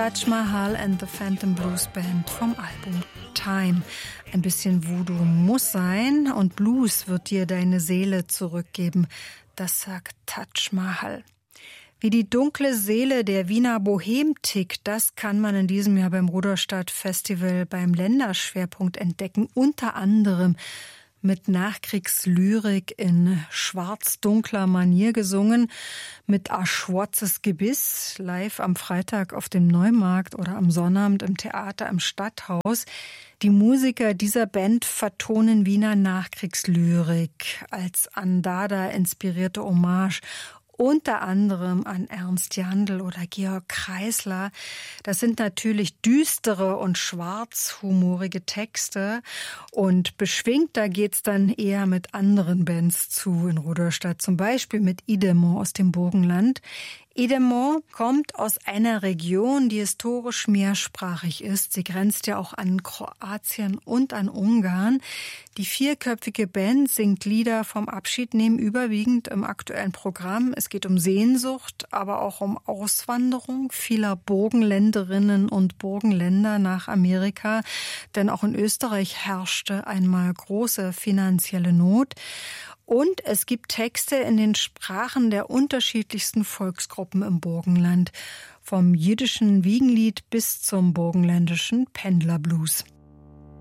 Taj Mahal and the Phantom Blues Band vom Album Time. Ein bisschen Voodoo muss sein und Blues wird dir deine Seele zurückgeben. Das sagt Taj Mahal. Wie die dunkle Seele der Wiener Bohem tickt, das kann man in diesem Jahr beim Rudolstadt Festival beim Länderschwerpunkt entdecken. Unter anderem mit Nachkriegslyrik in schwarz-dunkler Manier gesungen, mit a schwarzes Gebiss, live am Freitag auf dem Neumarkt oder am Sonnabend im Theater im Stadthaus. Die Musiker dieser Band vertonen Wiener Nachkriegslyrik als an Dada inspirierte Hommage, unter anderem an Ernst Jandl oder Georg Kreisler. Das sind natürlich düstere und schwarzhumorige Texte und beschwingter geht's dann eher mit anderen Bands zu in Rudolstadt, zum Beispiel mit Idemont aus dem Burgenland. Idemont kommt aus einer Region, die historisch mehrsprachig ist. Sie grenzt ja auch an Kroatien und an Ungarn. Die vierköpfige Band singt Lieder vom Abschiednehmen, überwiegend im aktuellen Programm. Es geht um Sehnsucht, aber auch um Auswanderung vieler Burgenländerinnen und Burgenländer nach Amerika. Denn auch in Österreich herrschte einmal große finanzielle Not. Und es gibt Texte in den Sprachen der unterschiedlichsten Volksgruppen im Burgenland, vom jiddischen Wiegenlied bis zum burgenländischen Pendlerblues.